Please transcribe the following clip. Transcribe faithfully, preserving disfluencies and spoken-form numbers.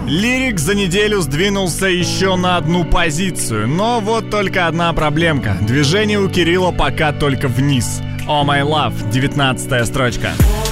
Лирик за неделю сдвинулся еще на одну позицию, но вот только одна проблемка. Движение у Кирилла пока только вниз. Oh My Love, девятнадцатая строчка.